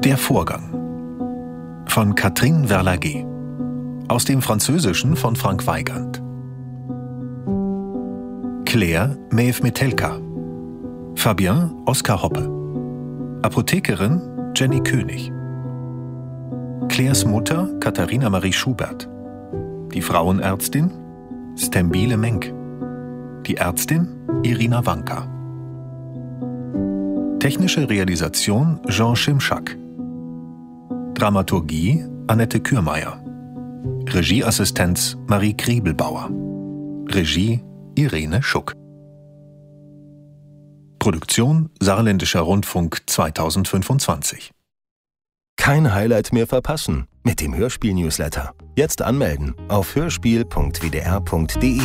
Der Vorgang von Catherine Verlaguet, aus dem Französischen von Frank Weigand. Claire Maeve Metelka, Fabien Oskar Hoppe, Apothekerin Jenny König, Claires Mutter Katharina Marie Schubert, die Frauenärztin Stembile Menk, die Ärztin Irina Wanka. Technische Realisation Jean Schimschak. Dramaturgie Annette Kürmeier. Regieassistenz Marie Kriebelbauer. Regie Irene Schuck. Produktion Saarländischer Rundfunk 2025. Kein Highlight mehr verpassen mit dem Hörspiel-Newsletter. Jetzt anmelden auf hörspiel.wdr.de.